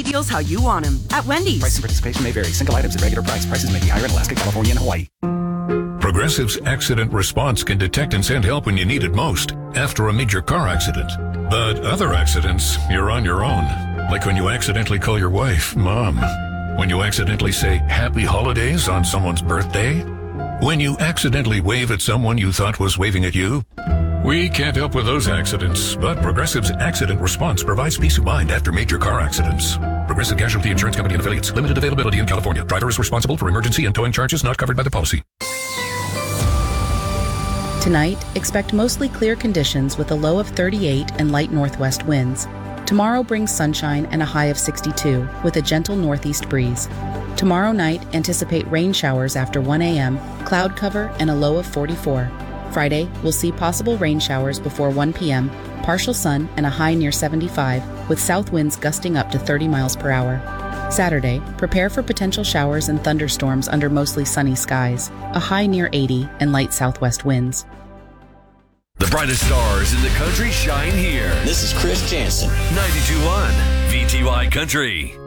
deals how you want them at Wendy's. Price and participation may vary. Single items at regular price. Prices may be higher in Alaska, California, and Hawaii. Progressive's accident response can detect and send help when you need it most, after a major car accident. But other accidents, you're on your own. Like when you accidentally call your wife Mom. When you accidentally say Happy Holidays on someone's birthday. When you accidentally wave at someone you thought was waving at you. We can't help with those accidents, but Progressive's accident response provides peace of mind after major car accidents. Progressive Casualty Insurance Company and Affiliates. Limited availability in California. Driver is responsible for emergency and towing charges not covered by the policy. Tonight, expect mostly clear conditions with a low of 38 and light northwest winds. Tomorrow brings sunshine and a high of 62 with a gentle northeast breeze. Tomorrow night, anticipate rain showers after 1 a.m., cloud cover, and a low of 44. Friday, we'll see possible rain showers before 1 p.m., partial sun, and a high near 75, with south winds gusting up to 30 miles per hour. Saturday, prepare for potential showers and thunderstorms under mostly sunny skies, a high near 80, and light southwest winds. The brightest stars in the country shine here. This is Chris Jansen. 92.1 VTY Country.